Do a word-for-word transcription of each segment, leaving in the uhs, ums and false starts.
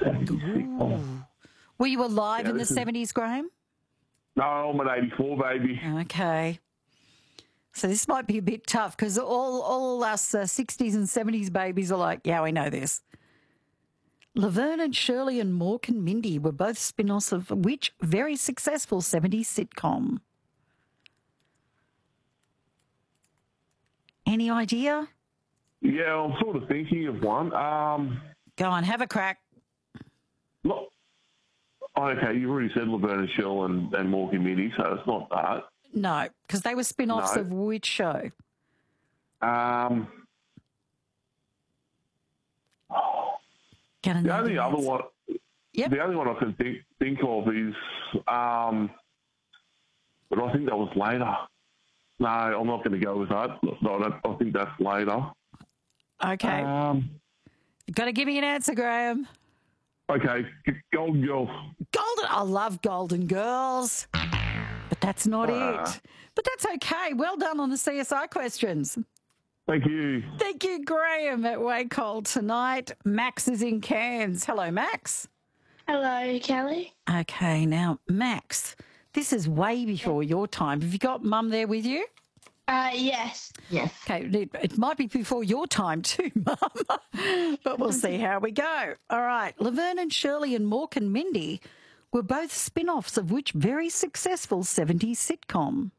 seventies sitcom. Were you alive Yeah, in the this is- seventies, Graham? No, I'm an eighty-four baby. Okay. So this might be a bit tough because all, all us uh, sixties and seventies babies are like, yeah, we know this. Laverne and Shirley and Mork and Mindy were both spin-offs of which very successful seventies sitcom? Any idea? Yeah, I'm sort of thinking of one. Um, Go on, have a crack. not, oh, okay, you already said Laverne and Shirley and, and Mork and Mindy, so it's not that. No, because they were spin-offs No. of which show? Um, Gonna the need only an other answer. one, Yep. the only one I can think think of is, um, but I think that was later. No, I'm not going to go with that. No, I, don't, I think that's later. Okay. Um, You've got to give me an answer, Graham. okay, Golden Girls. Golden. I love Golden Girls. But that's not Ah. it. But that's okay. Well done on the C S I questions. Thank you. Thank you, Graham, at Wacol tonight. Max is in Cairns. Hello, Max. Hello, Kelly. Okay, now, Max, this is way before your time. Have you got Mum there with you? Uh, yes. Yes. Okay, it, it might be before your time too, Mum, but we'll see how we go. All right, Laverne and Shirley and Mork and Mindy were both spin-offs of which very successful seventies sitcom?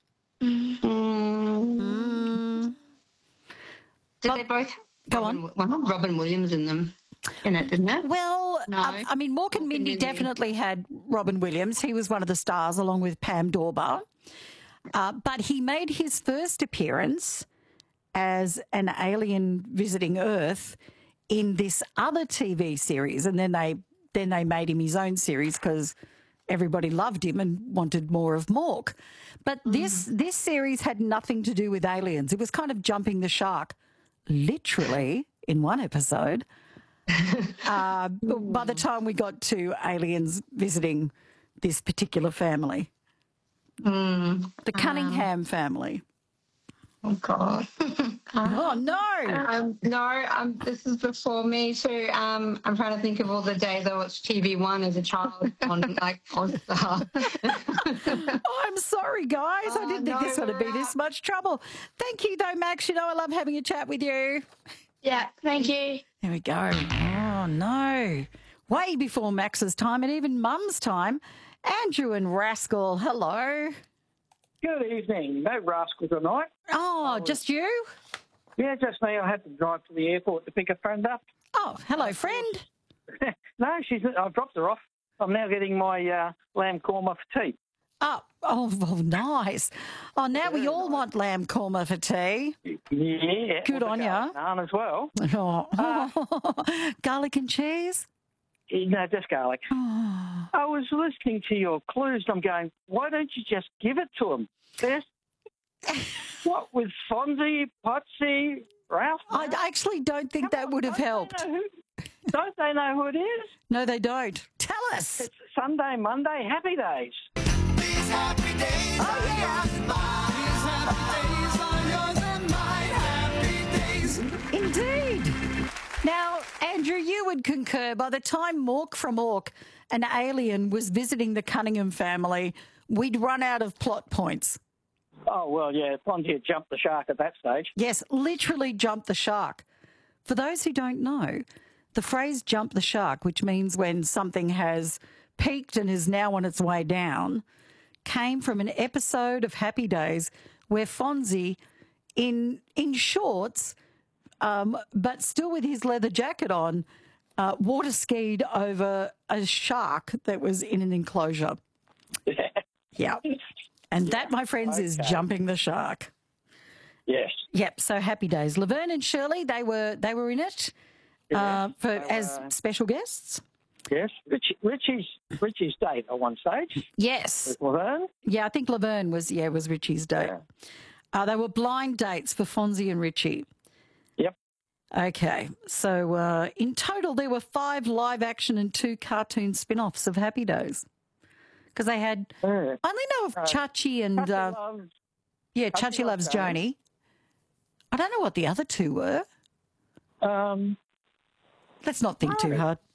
Mm. Did Well, they both go Robin, on. Well, Robin Williams in them, in it, didn't it? Well, No. I, I mean, Mork and Mork and Mindy Mindy. definitely had Robin Williams. He was one of the stars along with Pam Dorber. Uh, but he made his first appearance as an alien visiting Earth in this other T V series, and then they then they made him his own series because everybody loved him and wanted more of Mork. But this this series had nothing to do with aliens. It was kind of jumping the shark, literally in one episode. uh, by the time we got to aliens visiting this particular family, Mm. the Cunningham family. Oh, God. Oh no! Um, no, um, this is before me too. Um, I'm trying to think of all the days I watched T V One as a child on like All-Star. Oh, I'm sorry, guys. I Oh, didn't think no, this would be we're this out. much trouble. Thank you, though, Max. You know I love having a chat with you. Yeah, thank you. There we go. Oh no! Way before Max's time and even Mum's time. Andrew and Rascal, hello. Good evening. No rascal tonight. Oh, just you? Yeah, just me. I had to drive to the airport to pick a friend up. Oh, hello, friend. No, she's. I've dropped her off. I'm now getting my uh, lamb korma for tea. Oh, oh, oh, nice. Oh, now we all want lamb korma for tea. Yeah. Good with on a ya. garlic naan as well. Oh. Garlic and cheese? No, just garlic. Oh. I was listening to your clues. And I'm going, why don't you just give it to them? There's what with Fonzie, Potsy, Ralph? I actually don't think that would have helped. Don't they know who- Don't they know who it is? No, they don't. Tell us. It's Sunday, Monday, happy days. Oh, yeah. Indeed. Now, Andrew, you would concur by the time Mork from Ork, an alien, was visiting the Cunningham family, we'd run out of plot points. Oh, well, yeah, Fonzie had jumped the shark at that stage. Yes, literally jump the shark. For those who don't know, the phrase jump the shark, which means when something has peaked and is now on its way down, came from an episode of Happy Days where Fonzie, in in shorts, um, but still with his leather jacket on, uh, water skied over a shark that was in an enclosure. Yeah. And that, my friends, is okay. jumping the shark. Yes. Yep. So Happy Days. Laverne and Shirley, they were they were in it uh, for they as were. special guests. Yes. Richie, Richie's Richie's date at one stage Yes. with Laverne. Yeah, I think Laverne was yeah was Richie's date. Yeah. Uh, they were blind dates for Fonzie and Richie. Yep. Okay, so uh, in total there were five live action and two cartoon spin-offs of Happy Days because they had. Yeah. I only know of Chachi and Puppy uh, loves, yeah, Chachi Chachi Loves Loves Joni. I don't know what the other two were. um, Let's not think too hard.